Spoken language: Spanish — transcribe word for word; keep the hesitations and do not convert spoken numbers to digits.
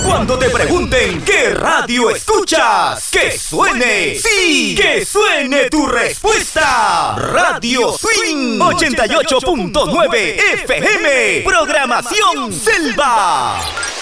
Cuando te pregunten qué radio escuchas, que suene, sí, que suene tu respuesta. Radio Swing ochenta y ocho punto nueve F M, programación Selva.